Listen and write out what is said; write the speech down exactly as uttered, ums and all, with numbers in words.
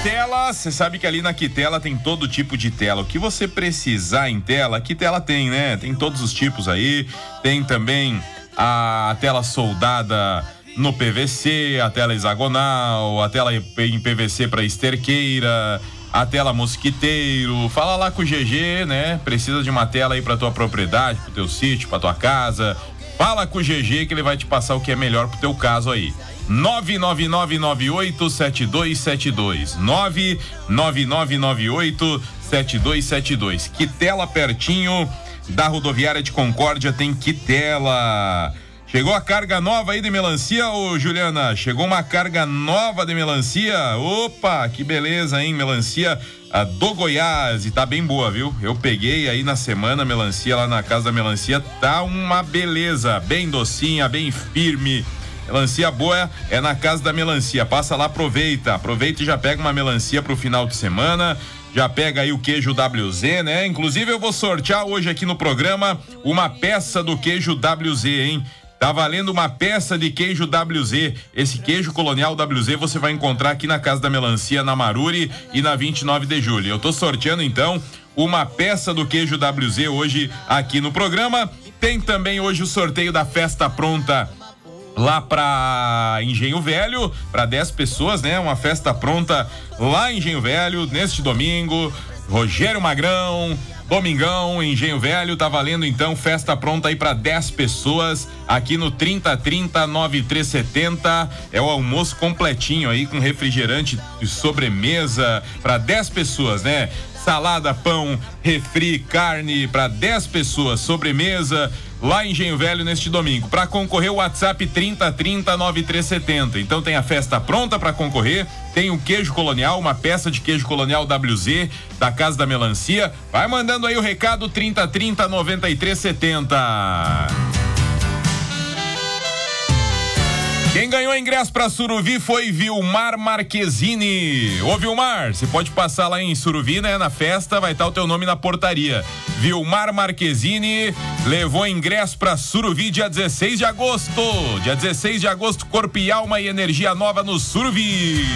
Quitela, você sabe que ali na Quitela tem todo tipo de tela. O que você precisar em tela, Quitela tem, né? Tem todos os tipos aí. Tem também a tela soldada no P V C, a tela hexagonal, a tela em P V C para esterqueira, a tela mosquiteiro. Fala lá com o G G, né? Precisa de uma tela aí para tua propriedade, pro teu sítio, pra tua casa. Fala com o G G que ele vai te passar o que é melhor pro teu caso aí. nove nove nove nove oito sete dois sete dois nove nove nove nove oito sete dois sete dois. Quitela, pertinho da rodoviária de Concórdia, tem Quitela. Chegou a carga nova aí de melancia, ô Juliana? Chegou uma carga nova de melancia? Opa, que beleza, hein? Melancia a do Goiás, e tá bem boa, viu? Eu peguei aí na semana melancia lá na casa da melancia, tá uma beleza, bem docinha, bem firme. Melancia boa é na casa da melancia. Passa lá, aproveita. Aproveita e já pega uma melancia pro final de semana. Já pega aí o queijo W Z, né? Inclusive eu vou sortear hoje aqui no programa uma peça do queijo W Z, hein? Tá valendo uma peça de queijo W Z. Esse queijo colonial W Z você vai encontrar aqui na casa da melancia, na Maruri e na vinte e nove de julho. Eu tô sorteando então uma peça do queijo W Z hoje aqui no programa. Tem também hoje o sorteio da festa pronta lá pra Engenho Velho, pra dez pessoas, né? Uma festa pronta lá em Engenho Velho, neste domingo. Rogério Magrão, domingão, Engenho Velho, tá valendo então festa pronta aí pra dez pessoas aqui no trinta trinta nove três setenta. É o almoço completinho aí com refrigerante e sobremesa pra dez pessoas, né? Salada, pão, refri, carne para dez pessoas, sobremesa lá em Engenho Velho neste domingo. Para concorrer, o WhatsApp trinta trinta nove três setenta. Então tem a festa pronta para concorrer, tem o queijo colonial, uma peça de queijo colonial W Z da Casa da Melancia. Vai mandando aí o recado trinta trinta noventa e três setenta. Quem ganhou ingresso para Suruvi foi Vilmar Marquezini. Ô Vilmar, você pode passar lá em Suruvi, né? Na festa vai estar o teu nome na portaria. Vilmar Marquezini levou ingresso para Suruvi dia dezesseis de agosto. Dia dezesseis de agosto, Corpo e Alma e Energia Nova no Suruvi.